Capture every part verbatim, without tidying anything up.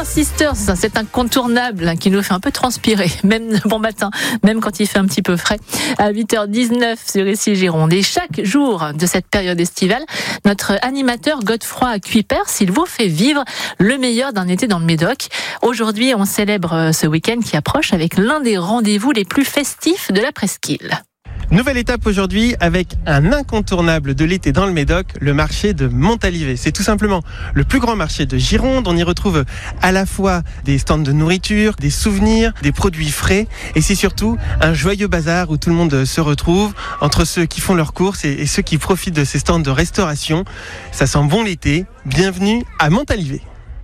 Pointer Sisters, c'est incontournable qui nous fait un peu transpirer, même le bon matin, même quand il fait un petit peu frais. À huit heures dix-neuf sur Ici Gironde. Et chaque jour de cette période estivale, notre animateur Godefroy Cuypers, il vous fait vivre le meilleur d'un été dans le Médoc. Aujourd'hui, on célèbre ce week-end qui approche avec l'un des rendez-vous les plus festifs de la presqu'île. Nouvelle étape aujourd'hui avec un incontournable de l'été dans le Médoc, le marché de Montalivet. C'est tout simplement le plus grand marché de Gironde. On y retrouve à la fois des stands de nourriture, des souvenirs, des produits frais et c'est surtout un joyeux bazar où tout le monde se retrouve entre ceux qui font leurs courses et ceux qui profitent de ces stands de restauration. Ça sent bon l'été. Bienvenue à Montalivet.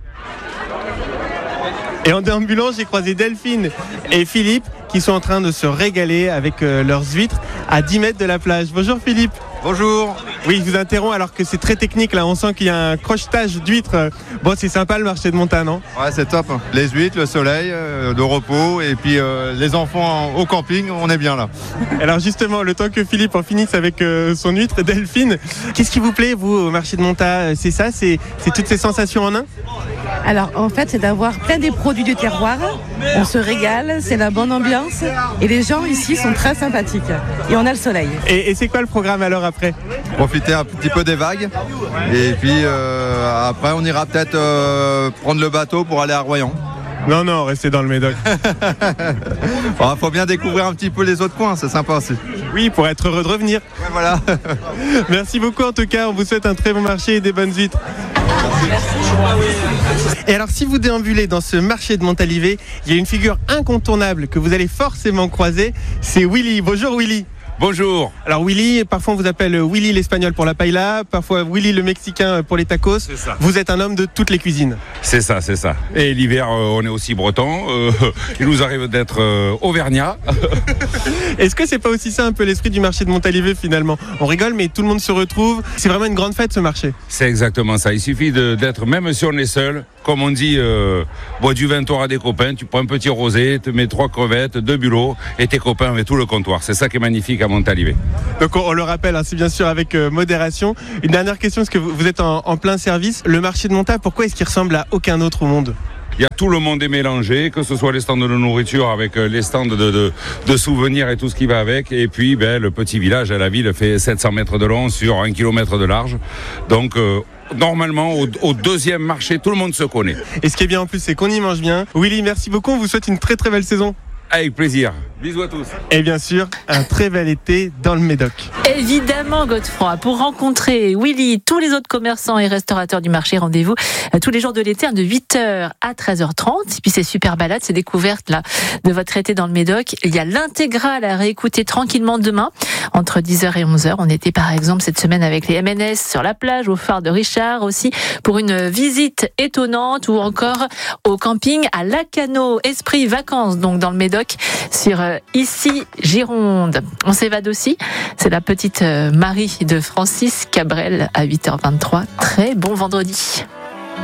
Et en déambulant, j'ai croisé Delphine et Philippe qui sont en train de se régaler avec euh, leurs huîtres à dix mètres de la plage. Bonjour Philippe. Bonjour. Oui, je vous interromps alors que c'est très technique là, on sent qu'il y a un crochetage d'huîtres. Bon, c'est sympa le marché de Monta, non ? Ouais, c'est top. Les huîtres, le soleil, euh, le repos et puis euh, les enfants au camping, on est bien là. Alors justement, le temps que Philippe en finisse avec euh, son huître, Delphine, qu'est-ce qui vous plaît vous au marché de Monta ? C'est ça, c'est, c'est toutes ces sensations en un ? Alors en fait c'est d'avoir plein des produits du terroir, on se régale, c'est la bonne ambiance et les gens ici sont très sympathiques et on a le soleil. Et, et c'est quoi le programme alors après ? Profiter un petit peu des vagues et puis euh, après on ira peut-être euh, prendre le bateau pour aller à Royan. Non, non, restez dans le Médoc. Il faut bien découvrir un petit peu les autres coins, c'est sympa aussi. Oui, pour être heureux de revenir. Ouais, voilà. Merci beaucoup en tout cas, on vous souhaite un très bon marché et des bonnes huîtres. Et alors si vous déambulez dans ce marché de Montalivet, il y a une figure incontournable que vous allez forcément croiser, c'est Willy. Bonjour Willy. Bonjour. Alors Willy, parfois on vous appelle Willy l'espagnol pour la paella, parfois Willy le mexicain pour les tacos. C'est ça. Vous êtes un homme de toutes les cuisines. C'est ça, c'est ça. Et l'hiver, euh, on est aussi breton. Euh, il nous arrive d'être euh, auvergnat. Est-ce que c'est pas aussi ça un peu l'esprit du marché de Montalivet finalement ? On rigole mais tout le monde se retrouve. C'est vraiment une grande fête ce marché. C'est exactement ça. Il suffit de, d'être, même si on est seul, comme on dit, euh, bois du vin, t'auras des copains. Tu prends un petit rosé, tu mets trois crevettes, deux bulots et tes copains avec tout le comptoir. C'est ça qui est magnifique à Montalivet. Donc on, on le rappelle, hein, c'est bien sûr avec euh, modération. Une dernière question, parce que vous, vous êtes en, en plein service. Le marché de Monta, pourquoi est-ce qu'il ressemble à aucun autre au monde ? Il y a tout le monde est mélangé, que ce soit les stands de nourriture avec les stands de, de, de souvenirs et tout ce qui va avec. Et puis ben, le petit village à la ville fait sept cents mètres de long sur un kilomètre de large. Donc euh, normalement au, au deuxième marché, tout le monde se connaît. Et ce qui est bien en plus, c'est qu'on y mange bien. Willy, merci beaucoup, on vous souhaite une très très belle saison. Avec plaisir. Bisous à tous. Et bien sûr, un très bel été dans le Médoc. Évidemment, Godefroy, pour rencontrer Willy, tous les autres commerçants et restaurateurs du marché, rendez-vous tous les jours de l'été de huit heures à treize heures trente. Et puis ces super balades, ces découvertes là de votre été dans le Médoc. Il y a l'intégrale à réécouter tranquillement demain entre dix heures et onze heures. On était par exemple cette semaine avec les M N S sur la plage, au phare de Richard aussi, pour une visite étonnante ou encore au camping à Lacano, Esprit Vacances, donc dans le Médoc. Sur euh, Ici Gironde. On s'évade aussi. C'est la petite euh, Marie de Francis Cabrel à huit heures vingt-trois. Très bon vendredi.